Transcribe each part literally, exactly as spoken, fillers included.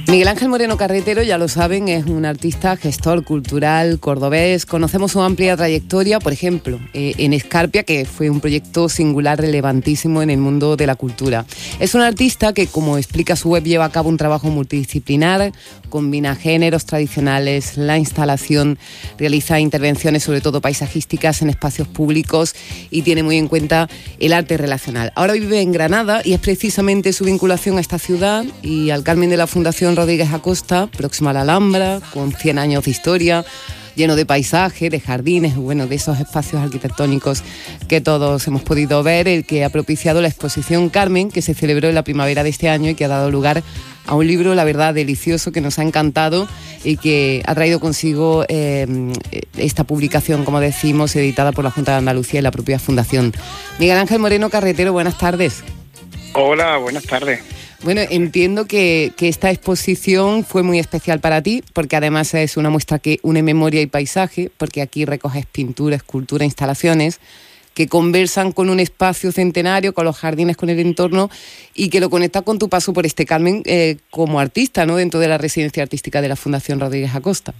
Miguel Ángel Moreno Carretero, ya lo saben, es un artista, gestor cultural cordobés. Conocemos su amplia trayectoria, por ejemplo, eh, en Escarpia, que fue un proyecto singular, relevantísimo en el mundo de la cultura. Es un artista que, como explica su web, lleva a cabo un trabajo multidisciplinar, combina géneros tradicionales, la instalación, realiza intervenciones, sobre todo paisajísticas, en espacios públicos y tiene muy en cuenta el arte relacional. Ahora vive en Granada y es precisamente su vinculación a esta ciudad y al Carmen de la Fundación Rodríguez Acosta, próxima a la Alhambra, con cien años de historia, lleno de paisaje, de jardines, bueno, de esos espacios arquitectónicos que todos hemos podido ver, el que ha propiciado la exposición Carmen, que se celebró en la primavera de este año y que ha dado lugar a un libro, la verdad, delicioso, que nos ha encantado y que ha traído consigo eh, esta publicación, como decimos, editada por la Junta de Andalucía y la propia Fundación. Miguel Ángel Moreno Carretero, buenas tardes. Hola, buenas tardes. Bueno, entiendo que, que esta exposición fue muy especial para ti, porque además es una muestra que une memoria y paisaje, porque aquí recoges pintura, escultura, instalaciones que conversan con un espacio centenario, con los jardines, con el entorno, y que lo conecta con tu paso por este Carmen eh, como artista, ¿no?, dentro de la residencia artística de la Fundación Rodríguez Acosta.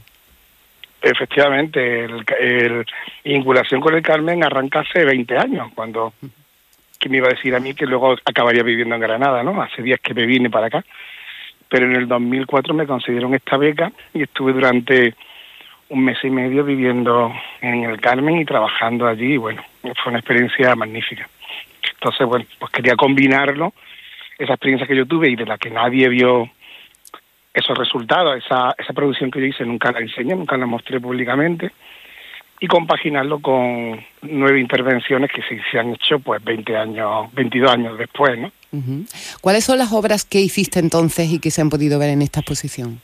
Efectivamente, el, el vinculación con el Carmen arranca hace veinte años, cuando... que me iba a decir a mí que luego acabaría viviendo en Granada, ¿no? Hace días que me vine para acá. Pero en el dos mil cuatro me concedieron esta beca y estuve durante un mes y medio viviendo en el Carmen y trabajando allí. Y bueno, fue una experiencia magnífica. Entonces, bueno, pues quería combinarlo, esa experiencia que yo tuve y de la que nadie vio esos resultados, esa, esa producción que yo hice, nunca la enseñé, nunca la mostré públicamente, y compaginarlo con nueve intervenciones que se, se han hecho pues veinte años, veintidós años después, ¿no? Uh-huh. ¿Cuáles son las obras que hiciste entonces y que se han podido ver en esta exposición?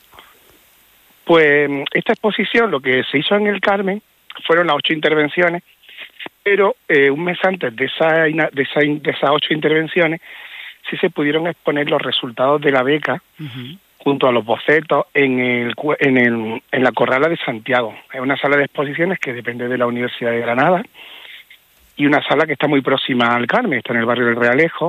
Pues esta exposición, lo que se hizo en el Carmen, fueron las ocho intervenciones, pero eh, un mes antes de, esa, de, esa, de esas ocho intervenciones sí se pudieron exponer los resultados de la beca, uh-huh, junto a los bocetos en el en el en la Corrala de Santiago. Es una sala de exposiciones que depende de la Universidad de Granada y una sala que está muy próxima al Carmen, está en el barrio del Realejo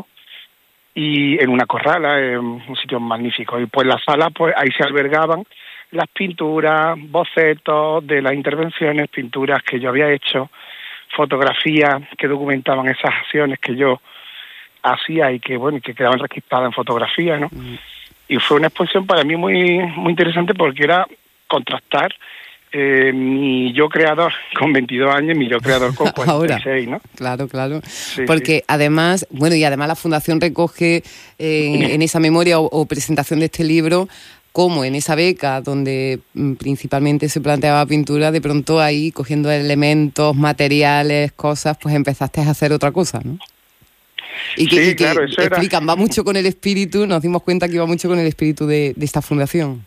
y en una corrala, es un sitio magnífico. Y pues la sala, pues ahí se albergaban las pinturas, bocetos de las intervenciones, pinturas que yo había hecho, fotografías que documentaban esas acciones que yo hacía y que bueno, que quedaban registradas en fotografía, ¿no? Mm. Y fue una exposición para mí muy muy interesante porque era contrastar eh, mi yo creador con veintidós años y mi yo creador con cuarenta y seis, ¿no? Claro, claro. Sí, porque sí, además, bueno, y además la Fundación recoge eh, en esa memoria o, o presentación de este libro, como en esa beca donde mm, principalmente se planteaba pintura, de pronto ahí cogiendo elementos, materiales, cosas, pues empezaste a hacer otra cosa, ¿no? Y que, sí, y que claro, eso explican, era... va mucho con el espíritu, nos dimos cuenta que iba mucho con el espíritu de, de esta fundación.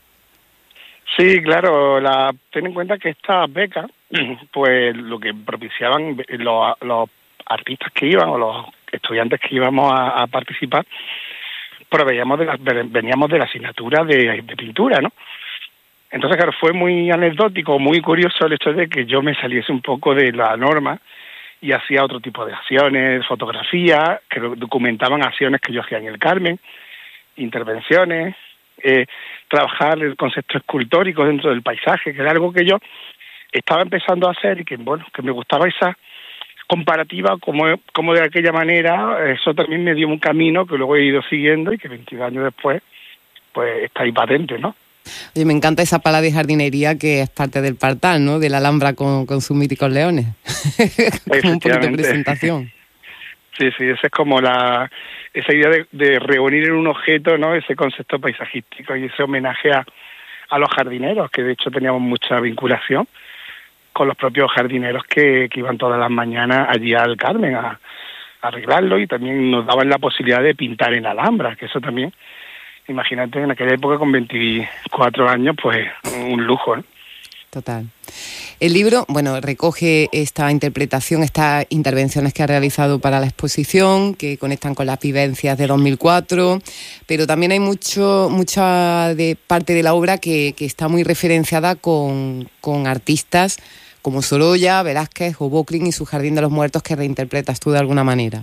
Sí, claro, la, ten en cuenta que estas becas, pues lo que propiciaban los, los artistas que iban o los estudiantes que íbamos a, a participar, proveíamos de las, veníamos de la asignatura de, de pintura, ¿no? Entonces, claro, fue muy anecdótico, muy curioso el hecho de que yo me saliese un poco de la norma y hacía otro tipo de acciones, fotografías, que documentaban acciones que yo hacía en el Carmen, intervenciones, eh, trabajar el concepto escultórico dentro del paisaje, que era algo que yo estaba empezando a hacer y que, bueno, que me gustaba esa comparativa, como, como de aquella manera, eso también me dio un camino que luego he ido siguiendo y que veintidós años después, pues está ahí patente, ¿no? Oye, me encanta esa pala de jardinería que es parte del Partal, ¿no? De la Alhambra con, con sus míticos leones. Como un poquito de presentación. Sí, sí, esa es como la esa idea de, de reunir en un objeto, ¿no? Ese concepto paisajístico y ese homenaje a, a los jardineros, que de hecho teníamos mucha vinculación con los propios jardineros que, que iban todas las mañanas allí al Carmen a, a arreglarlo, y también nos daban la posibilidad de pintar en Alhambra, que eso también, imagínate, en aquella época con veinticuatro años, pues un lujo, ¿no? Total. El libro, bueno, recoge esta interpretación, estas intervenciones que ha realizado para la exposición, que conectan con las vivencias de dos mil cuatro, pero también hay mucho mucha de parte de la obra que, que está muy referenciada con, con artistas como Sorolla, Velázquez o Boclin y su Jardín de los Muertos, que reinterpretas tú de alguna manera.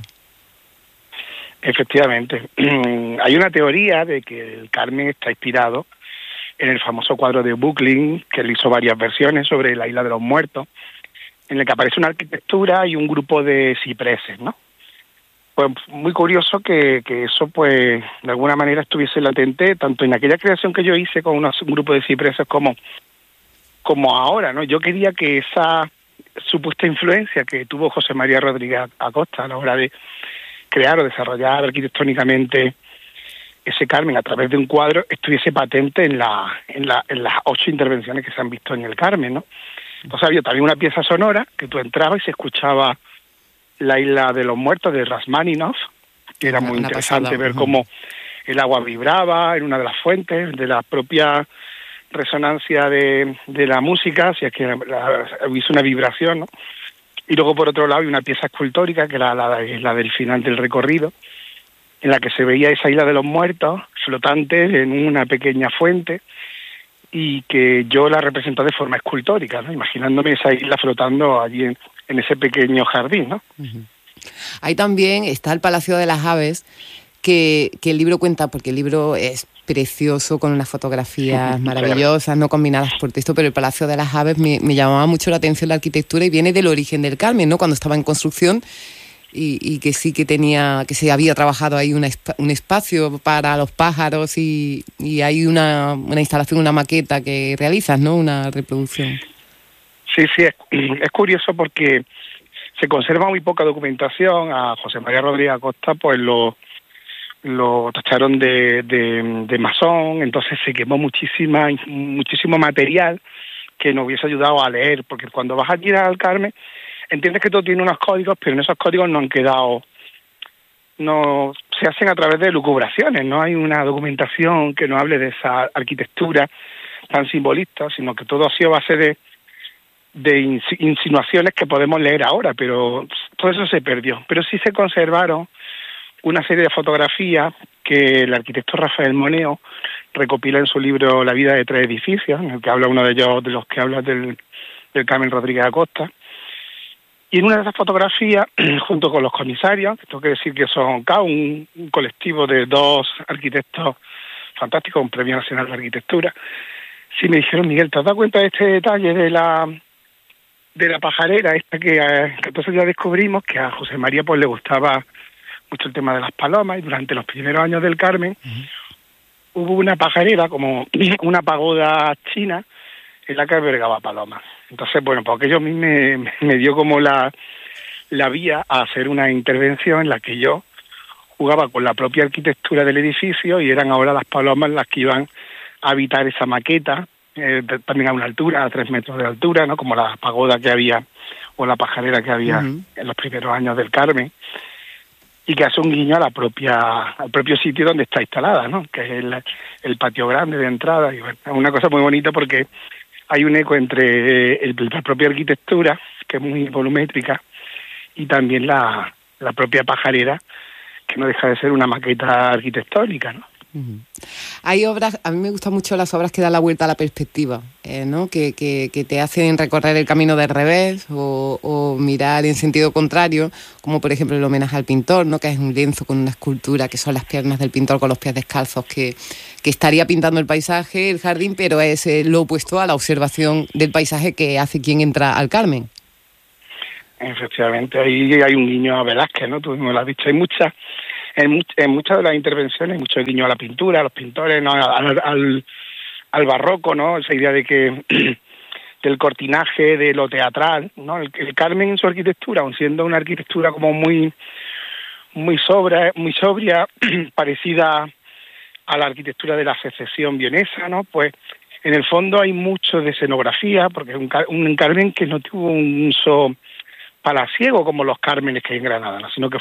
Efectivamente. Hay una teoría de que el Carmen está inspirado en el famoso cuadro de Böcklin, que él hizo varias versiones sobre la Isla de los Muertos, en el que aparece una arquitectura y un grupo de cipreses, ¿no? Pues muy curioso que, que eso, pues, de alguna manera estuviese latente, tanto en aquella creación que yo hice con unos, un grupo de cipreses como, como ahora, ¿no? Yo quería que esa supuesta influencia que tuvo José María Rodríguez Acosta a la hora de crear o desarrollar arquitectónicamente ese Carmen a través de un cuadro estuviese patente en, la, en, la, en las ocho intervenciones que se han visto en el Carmen, ¿no? Entonces había también una pieza sonora que tú entrabas y se escuchaba la Isla de los Muertos de Rachmaninoff, que era muy interesante pasada. ver cómo el agua vibraba en una de las fuentes, de la propia resonancia de, de la música, si es que hubiese una vibración, ¿no? Y luego por otro lado hay una pieza escultórica, que era la, la del final del recorrido, en la que se veía esa Isla de los Muertos flotante en una pequeña fuente, y que yo la represento de forma escultórica, ¿no? Imaginándome esa isla flotando allí en, en ese pequeño jardín, ¿no? Uh-huh. Ahí también está el Palacio de las Aves, que, que el libro cuenta, porque el libro es precioso, con unas fotografías maravillosas, no combinadas por texto, pero el Palacio de las Aves me, me llamaba mucho la atención la arquitectura, y viene del origen del Carmen, ¿no? Cuando estaba en construcción, y, y que sí que tenía, que se había trabajado ahí una, un espacio para los pájaros, y, y hay una, una instalación, una maqueta que realizas, ¿no? Una reproducción. Sí, sí, es, es curioso porque se conserva muy poca documentación. A José María Rodríguez Acosta pues lo, lo tacharon de, de, de masón, entonces se quemó muchísima, muchísimo material que nos hubiese ayudado a leer, porque cuando vas a ir al Carmen entiendes que todo tiene unos códigos, pero en esos códigos no han quedado, no se hacen a través de lucubraciones, no hay una documentación que nos hable de esa arquitectura tan simbolista, sino que todo ha sido a base de, de insinuaciones que podemos leer ahora, pero todo eso se perdió. Pero sí se conservaron una serie de fotografías que el arquitecto Rafael Moneo recopila en su libro La vida de tres edificios, en el que habla uno de ellos, de los que habla del, del Carmen Rodríguez Acosta. Y en una de esas fotografías, junto con los comisarios, tengo que decir que son K, un, un colectivo de dos arquitectos fantásticos, un premio nacional de arquitectura, sí me dijeron: Miguel, ¿te has dado cuenta de este detalle de la de la pajarera esta que, eh, que entonces ya descubrimos que a José María pues le gustaba mucho el tema de las palomas, y durante los primeros años del Carmen uh-huh. hubo una pajarera, como una pagoda china, en la que albergaba palomas? Entonces, bueno, pues aquello a mí me, me dio como la, la vía a hacer una intervención en la que yo jugaba con la propia arquitectura del edificio, y eran ahora las palomas las que iban a habitar esa maqueta, eh, de, también a una altura, a tres metros de altura, ¿no? Como la pagoda que había, o la pajarera que había uh-huh. en los primeros años del Carmen, y que hace un guiño a la propia, al propio sitio donde está instalada, ¿no? Que es el, el patio grande de entrada, y bueno, es una cosa muy bonita porque hay un eco entre el, la propia arquitectura, que es muy volumétrica, y también la, la propia pajarera, que no deja de ser una maqueta arquitectónica, ¿no? Uh-huh. Hay obras, a mí me gustan mucho las obras que dan la vuelta a la perspectiva, eh, ¿no? Que, que, que te hacen recorrer el camino del revés, o, o mirar en sentido contrario, como por ejemplo el homenaje al pintor, ¿no? Que es un lienzo con una escultura que son las piernas del pintor con los pies descalzos, que, que estaría pintando el paisaje, el jardín, pero es eh, lo opuesto a la observación del paisaje que hace quien entra al Carmen. Efectivamente, ahí hay un guiño a Velázquez, ¿no? Tú me lo has dicho, hay muchas En, much, en muchas de las intervenciones, mucho guiño a la pintura, a los pintores, ¿no? al, al, al barroco, ¿no? Esa idea de que del cortinaje, de lo teatral, ¿no? El, el Carmen en su arquitectura, aun siendo una arquitectura como muy muy sobria, muy sobria, parecida a la arquitectura de la secesión vienesa, ¿no? Pues en el fondo hay mucho de escenografía, porque es un, un Carmen que no tuvo un uso palaciego como los Cármenes que hay en Granada, ¿no? Sino que